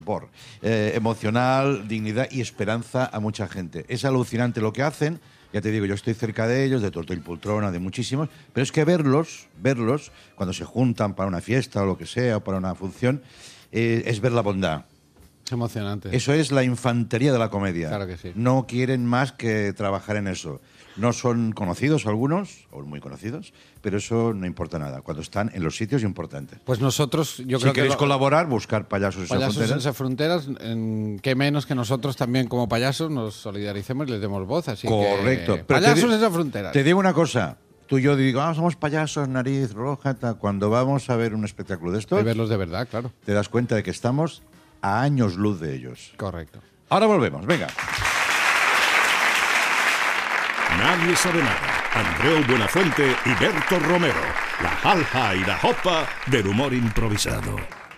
emocional, dignidad y esperanza a mucha gente. Es alucinante lo que hacen. Ya te digo, yo estoy cerca de ellos, de Tortoll Poltrona, de muchísimos, pero es que verlos, cuando se juntan para una fiesta o lo que sea, o para una función, es ver la bondad. Es emocionante. Eso es la infantería de la comedia. Claro que sí. No quieren más que trabajar en eso. No son conocidos algunos, o muy conocidos, pero eso no importa nada, cuando están en los sitios importantes. Pues nosotros, yo si creo queréis que colaborar, buscar Payasos Sin Fronteras, qué menos que nosotros también como payasos nos solidaricemos y les demos voz. Así correcto. Que, Payasos Sin Fronteras. Te digo una cosa. Tú y yo digo, somos payasos, nariz roja. Cuando vamos a ver un espectáculo de estos, hay que verlos de verdad, claro. Te das cuenta de que estamos a años luz de ellos. Correcto. Ahora volvemos, venga. Nadie sabe nada. Andreu Buenafuente y Berto Romero. La jalja y la jopa del humor improvisado.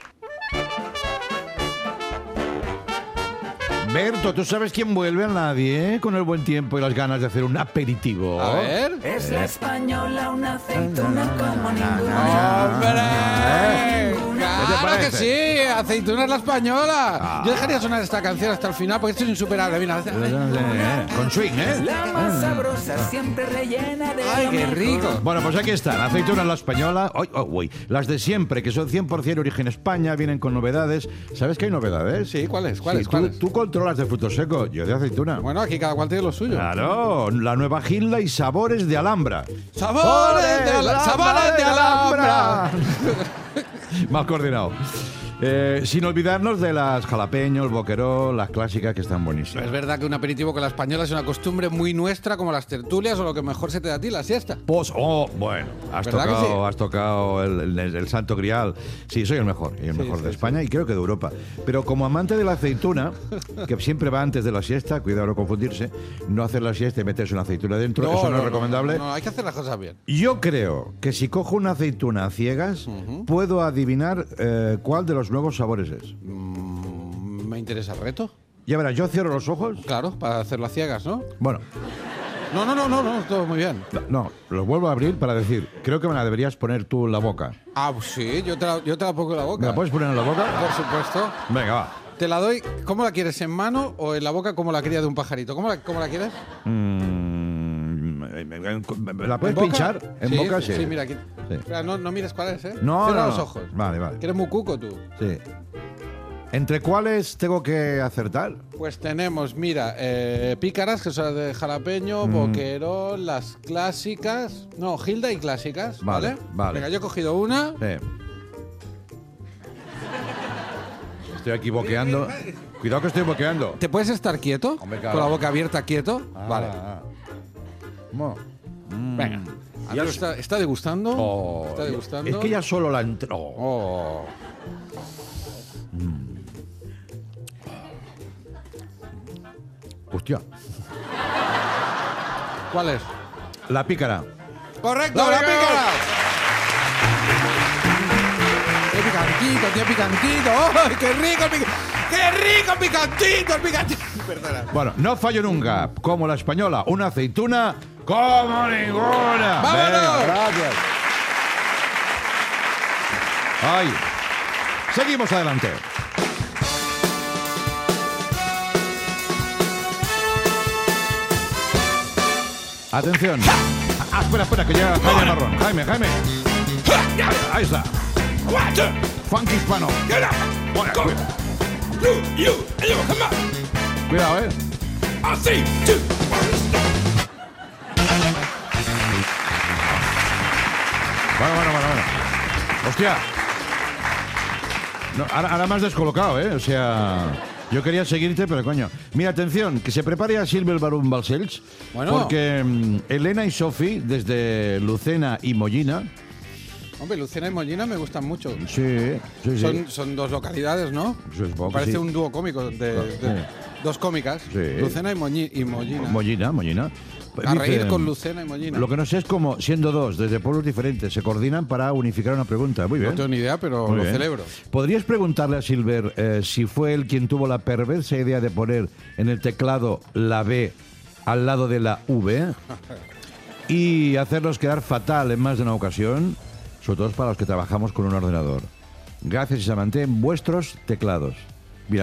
Berto, ¿tú sabes quién vuelve? A nadie, con el buen tiempo y las ganas de hacer un aperitivo. A ver. Es la española, una aceituna como ninguna. ¡Hombre! ¡Claro que sí! ¡Aceituna es la española! Yo dejaría sonar esta canción hasta el final porque esto es insuperable. Mira, con swing, ¿eh? La más sabrosa, siempre rellena de ¡ay, qué rico! Bueno, pues aquí están. Aceitunas la española. Las de siempre, que son 100% origen España, vienen con novedades. ¿Sabes que hay novedades? Sí, ¿cuáles? Tú controlas de frutos secos, yo de aceituna. Bueno, aquí cada cual tiene lo suyo. Claro, la nueva Gilda y sabores de Alhambra. ¡Sabores de Alhambra! Mal coordinado. Sin olvidarnos de las jalapeños, boqueró, las clásicas que están buenísimas. Es verdad que un aperitivo con la española es una costumbre muy nuestra, como las tertulias o lo que mejor se te da a ti, la siesta. Bueno, has tocado el santo grial. Sí, soy el mejor de España y creo que de Europa. Pero como amante de la aceituna, que siempre va antes de la siesta, cuidado no confundirse, no hacer la siesta y meterse una aceituna dentro, eso no es recomendable. No, hay que hacer las cosas bien. Yo creo que si cojo una aceituna a ciegas, puedo adivinar cuál de los nuevos sabores es. Me interesa el reto. Ya verás, yo cierro los ojos. Claro, para hacerlo a ciegas, ¿no? Bueno. No, todo muy bien. No, los vuelvo a abrir para decir, creo que me la deberías poner tú en la boca. Ah, pues sí, yo te la pongo en la boca. ¿Me la puedes poner en la boca? Por supuesto. Venga, va. Te la doy, ¿cómo la quieres? ¿En mano o en la boca como la cría de un pajarito? ¿Cómo la quieres? ¿La puedes pinchar? ¿En boca? Sí. Sí, mira aquí. Sí. Espera, no mires cuál es, ¿eh? No, Cierra no. los ojos. Vale. Que eres muy cuco tú. Sí. ¿Entre cuáles tengo que acertar? Pues tenemos, mira, pícaras, que son de jalapeño, boquerón, las clásicas. No, Gilda y clásicas, ¿vale? Vale. Venga, yo he cogido una. Sí. Estoy aquí boqueando. Cuidado que estoy boqueando. ¿Te puedes estar quieto? Hombre, claro. Con la boca abierta, quieto. Vale. Venga. Ya ¿Está degustando? Está degustando. Es que ya solo la entró. Hostia. ¿Cuál es? La pícara. ¡Correcto, la pícara! ¡Qué picantito! ¡Oh, qué rico el picantito! Perdona. Bueno, no fallo nunca. Como la española, una aceituna como ninguna. ¡Vámonos! Venga, gracias. Ay. Seguimos adelante. Atención. Espera, que llega Jaime Marrón. Jaime. Ahí está. Funky hispano. Cuidado, Bueno. Hostia. No, ahora me has descolocado, O sea, yo quería seguirte, pero coño. Mira, atención, que se prepare a Silver Barum Balcells. Bueno. Porque Elena y Sofi, desde Lucena y Mollina. Hombre, Lucena y Mollina me gustan mucho. Sí. Son dos localidades, ¿no? Parece un dúo cómico de dos cómicas. Sí. Lucena y Mollina. Mollina. A reír con Lucena y Mollina. Lo que no sé es cómo, siendo dos, desde pueblos diferentes, se coordinan para unificar una pregunta. Muy bien. No tengo ni idea, pero Muy lo bien. celebro. ¿Podrías preguntarle a Silver si fue él quien tuvo la perversa idea de poner en el teclado la B al lado de la V y hacernos quedar fatal en más de una ocasión, sobre todo para los que trabajamos con un ordenador? Gracias y se mantén vuestros teclados.